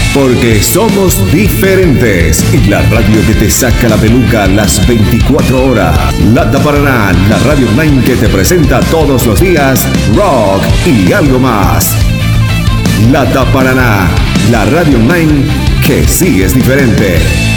Porque somos diferentes y la radio que te saca la peluca las 24 horas. Lata Paraná, la radio online que te presenta todos los días rock y algo más. Lata Paraná, la radio online que sí es diferente.